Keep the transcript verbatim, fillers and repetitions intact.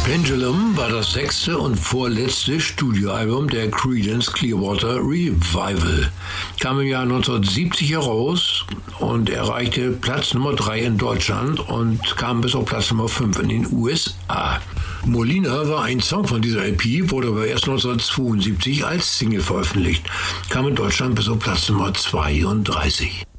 Pendulum war das sechste und vorletzte Studioalbum der Creedence Clearwater Revival. Kam im Jahr neunzehnhundertsiebzig heraus und erreichte Platz Nummer drei in Deutschland und kam bis auf Platz Nummer fünf in den U S A. Molina war ein Song von dieser L P, wurde aber erst neunzehnhundertzweiundsiebzig als Single veröffentlicht, kam in Deutschland bis auf Platz Nummer zweiunddreißig.